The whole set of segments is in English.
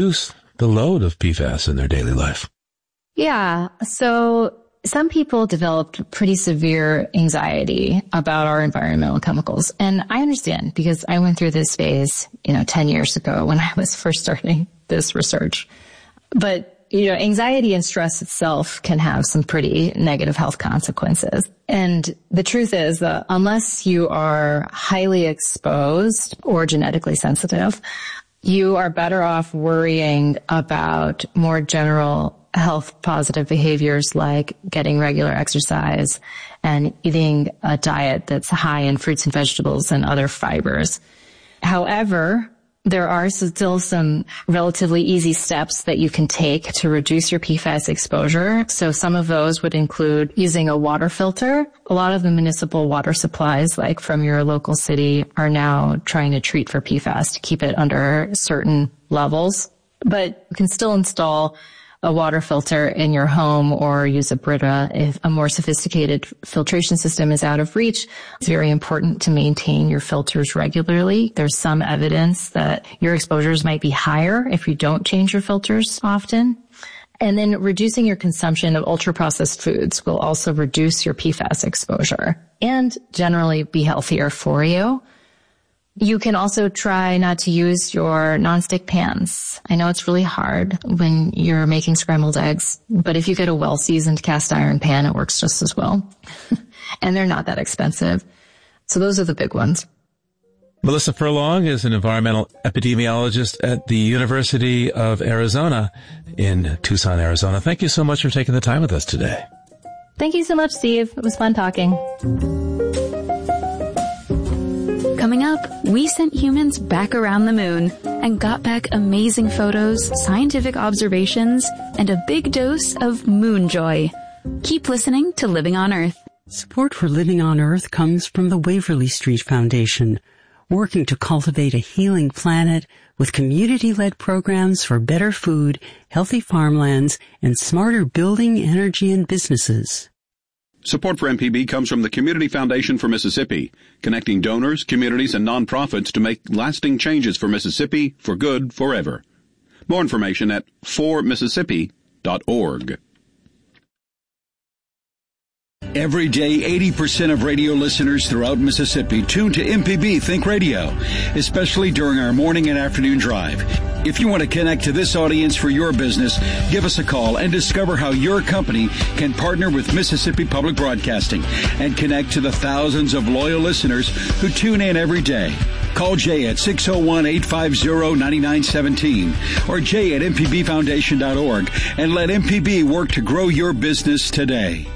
reduce the load of PFAS in their daily life? Yeah. So some people developed pretty severe anxiety about our environmental chemicals. And I understand because I went through this phase, 10 years ago when I was first starting this research. But anxiety and stress itself can have some pretty negative health consequences. And the truth is that unless you are highly exposed or genetically sensitive, you are better off worrying about more general health positive behaviors like getting regular exercise and eating a diet that's high in fruits and vegetables and other fibers. However, there are still some relatively easy steps that you can take to reduce your PFAS exposure. So some of those would include using a water filter. A lot of the municipal water supplies, like from your local city, are now trying to treat for PFAS to keep it under certain levels. But you can still install a water filter in your home or use a Brita if a more sophisticated filtration system is out of reach. It's very important to maintain your filters regularly. There's some evidence that your exposures might be higher if you don't change your filters often. And then reducing your consumption of ultra-processed foods will also reduce your PFAS exposure and generally be healthier for you. You can also try not to use your nonstick pans. I know it's really hard when you're making scrambled eggs, but if you get a well-seasoned cast iron pan, it works just as well. And they're not that expensive. So those are the big ones. Melissa Furlong is an environmental epidemiologist at the University of Arizona in Tucson, Arizona. Thank you so much for taking the time with us today. Thank you so much, Steve. It was fun talking. Coming up, we sent humans back around the moon and got back amazing photos, scientific observations, and a big dose of moon joy. Keep listening to Living on Earth. Support for Living on Earth comes from the Waverly Street Foundation, working to cultivate a healing planet with community-led programs for better food, healthy farmlands, and smarter building, energy, and businesses. Support for MPB comes from the Community Foundation for Mississippi, connecting donors, communities, and nonprofits to make lasting changes for Mississippi for good forever. More information at formississippi.org. Every day, 80% of radio listeners throughout Mississippi tune to MPB Think Radio, especially during our morning and afternoon drive. If you want to connect to this audience for your business, give us a call and discover how your company can partner with Mississippi Public Broadcasting and connect to the thousands of loyal listeners who tune in every day. Call Jay at 601-850-9917 or Jay at mpbfoundation.org and let MPB work to grow your business today.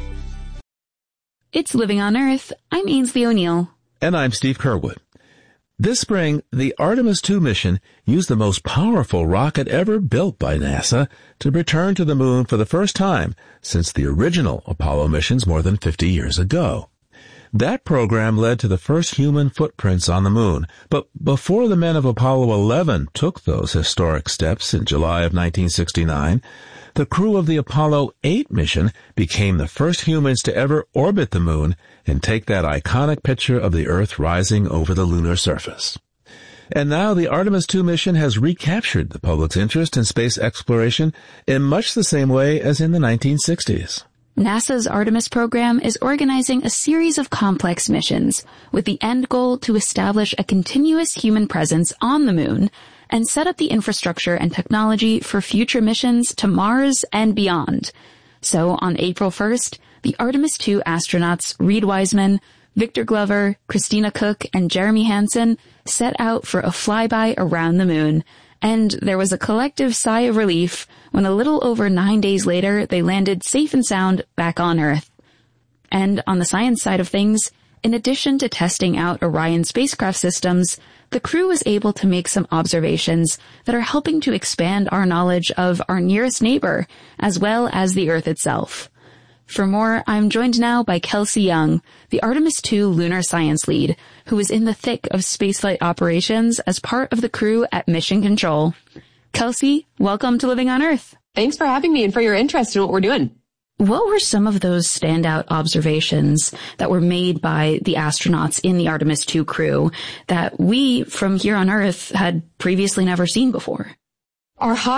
It's Living on Earth. I'm Ainsley O'Neill. And I'm Steve Curwood. This spring, the Artemis II mission used the most powerful rocket ever built by NASA to return to the moon for the first time since the original Apollo missions more than 50 years ago. That program led to the first human footprints on the moon, but before the men of Apollo 11 took those historic steps in July of 1969, the crew of the Apollo 8 mission became the first humans to ever orbit the moon and take that iconic picture of the Earth rising over the lunar surface. And now the Artemis II mission has recaptured the public's interest in space exploration in much the same way as in the 1960s. NASA's Artemis program is organizing a series of complex missions with the end goal to establish a continuous human presence on the moon and set up the infrastructure and technology for future missions to Mars and beyond. So on April 1st, the Artemis II astronauts Reed Wiseman, Victor Glover, Christina Cook, and Jeremy Hansen set out for a flyby around the moon. And there was a collective sigh of relief when a little over 9 days later, they landed safe and sound back on Earth. And on the science side of things, in addition to testing out Orion spacecraft systems, the crew was able to make some observations that are helping to expand our knowledge of our nearest neighbor, as well as the Earth itself. For more, I'm joined now by Kelsey Young, the Artemis II lunar science lead, who is in the thick of spaceflight operations as part of the crew at Mission Control. Kelsey, welcome to Living on Earth. Thanks for having me and for your interest in what we're doing. What were some of those standout observations that were made by the astronauts in the Artemis II crew that we from here on Earth had previously never seen before? Our